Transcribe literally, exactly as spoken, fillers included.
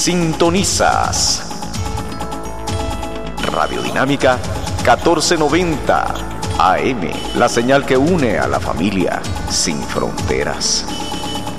Sintonizas Radiodinámica catorce noventa A M, la señal que une a la familia sin fronteras.